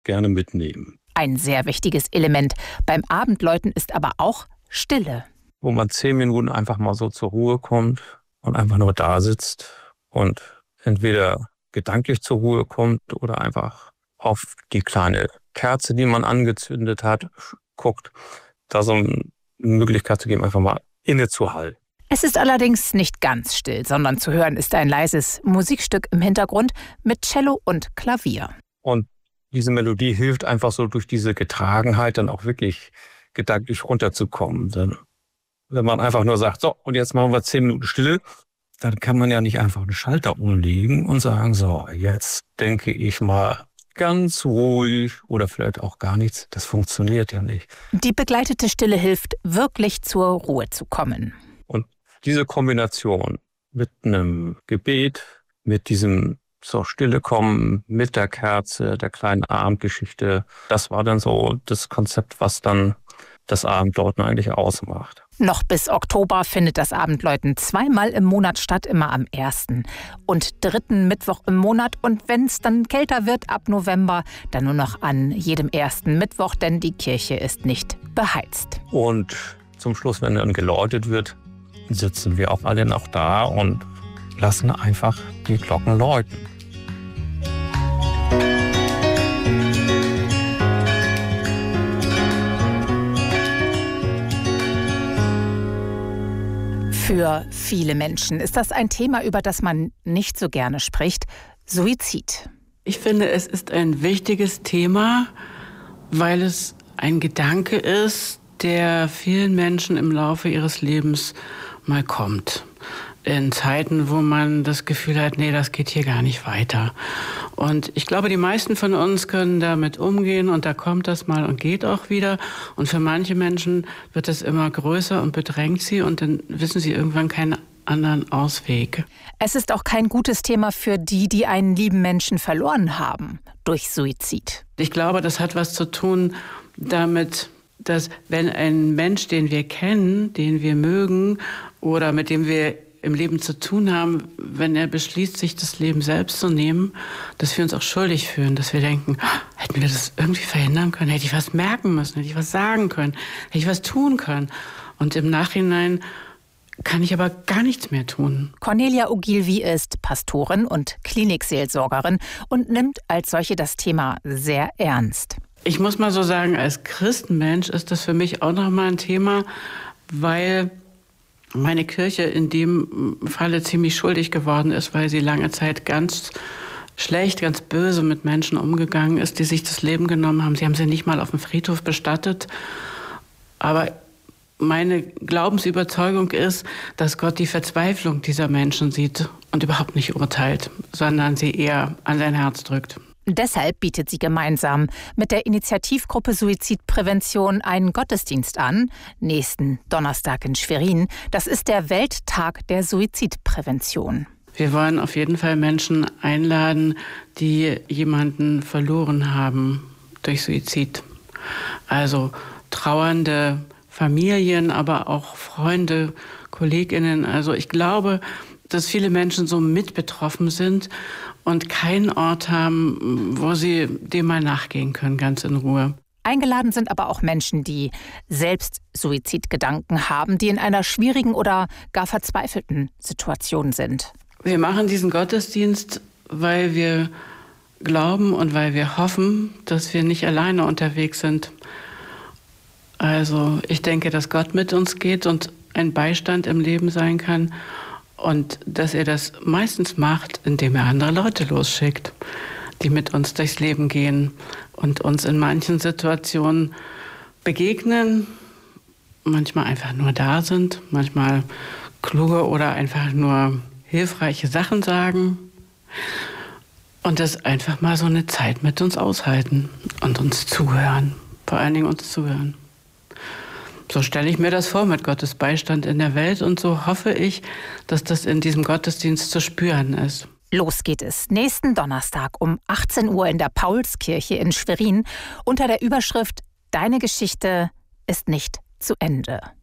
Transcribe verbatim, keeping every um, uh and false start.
gerne mitnehmen. Ein sehr wichtiges Element beim Abendläuten ist aber auch Stille. Wo man zehn Minuten einfach mal so zur Ruhe kommt und einfach nur da sitzt und entweder gedanklich zur Ruhe kommt oder einfach auf die kleine Kerze, die man angezündet hat, guckt, da so eine Möglichkeit zu geben, einfach mal innezuhalten. Es ist allerdings nicht ganz still, sondern zu hören ist ein leises Musikstück im Hintergrund mit Cello und Klavier. Und diese Melodie hilft einfach so durch diese Getragenheit dann auch wirklich gedanklich runterzukommen. Denn wenn man einfach nur sagt, so, und jetzt machen wir zehn Minuten Stille, dann kann man ja nicht einfach einen Schalter umlegen und sagen, so, jetzt denke ich mal ganz ruhig oder vielleicht auch gar nichts. Das funktioniert ja nicht. Die begleitete Stille hilft, wirklich zur Ruhe zu kommen. Und diese Kombination mit einem Gebet, mit diesem zur Stille kommen, mit der Kerze, der kleinen Abendgeschichte, das war dann so das Konzept, was dann das Abendläuten eigentlich ausmacht. Noch bis Oktober findet das Abendläuten zweimal im Monat statt, immer am ersten und dritten Mittwoch im Monat. Und wenn es dann kälter wird, ab November, dann nur noch an jedem ersten Mittwoch, denn die Kirche ist nicht beheizt. Und zum Schluss, wenn dann geläutet wird, sitzen wir auch alle noch da und lassen einfach die Glocken läuten. Für viele Menschen ist das ein Thema, über das man nicht so gerne spricht: Suizid. Ich finde, es ist ein wichtiges Thema, weil es ein Gedanke ist, der vielen Menschen im Laufe ihres Lebens mal kommt. In Zeiten, wo man das Gefühl hat, nee, das geht hier gar nicht weiter. Und ich glaube, die meisten von uns können damit umgehen und da kommt das mal und geht auch wieder. Und für manche Menschen wird es immer größer und bedrängt sie und dann wissen sie irgendwann keinen anderen Ausweg. Es ist auch kein gutes Thema für die, die einen lieben Menschen verloren haben durch Suizid. Ich glaube, das hat was zu tun damit, dass wenn ein Mensch, den wir kennen, den wir mögen oder mit dem wir im Leben zu tun haben, wenn er beschließt, sich das Leben selbst zu nehmen, dass wir uns auch schuldig fühlen, dass wir denken, hätten wir das irgendwie verhindern können, hätte ich was merken müssen, hätte ich was sagen können, hätte ich was tun können. Und im Nachhinein kann ich aber gar nichts mehr tun. Cornelia Ogilvy ist Pastorin und Klinikseelsorgerin und nimmt als solche das Thema sehr ernst. Ich muss mal so sagen, als Christenmensch ist das für mich auch nochmal ein Thema, weil meine Kirche in dem Falle ziemlich schuldig geworden ist, weil sie lange Zeit ganz schlecht, ganz böse mit Menschen umgegangen ist, die sich das Leben genommen haben. Sie haben sie nicht mal auf dem Friedhof bestattet. Aber meine Glaubensüberzeugung ist, dass Gott die Verzweiflung dieser Menschen sieht und überhaupt nicht urteilt, sondern sie eher an sein Herz drückt. Deshalb bietet sie gemeinsam mit der Initiativgruppe Suizidprävention einen Gottesdienst an, nächsten Donnerstag in Schwerin. Das ist der Welttag der Suizidprävention. Wir wollen auf jeden Fall Menschen einladen, die jemanden verloren haben durch Suizid. Also trauernde Familien, aber auch Freunde, KollegInnen. Also ich glaube, dass viele Menschen so mit betroffen sind und keinen Ort haben, wo sie dem mal nachgehen können, ganz in Ruhe. Eingeladen sind aber auch Menschen, die selbst Suizidgedanken haben, die in einer schwierigen oder gar verzweifelten Situation sind. Wir machen diesen Gottesdienst, weil wir glauben und weil wir hoffen, dass wir nicht alleine unterwegs sind. Also ich denke, dass Gott mit uns geht und ein Beistand im Leben sein kann. Und dass er das meistens macht, indem er andere Leute losschickt, die mit uns durchs Leben gehen und uns in manchen Situationen begegnen, manchmal einfach nur da sind, manchmal kluge oder einfach nur hilfreiche Sachen sagen und das einfach mal so eine Zeit mit uns aushalten und uns zuhören, vor allen Dingen uns zuhören. So stelle ich mir das vor mit Gottes Beistand in der Welt und so hoffe ich, dass das in diesem Gottesdienst zu spüren ist. Los geht es nächsten Donnerstag um achtzehn Uhr in der Paulskirche in Schwerin unter der Überschrift »Deine Geschichte ist nicht zu Ende«.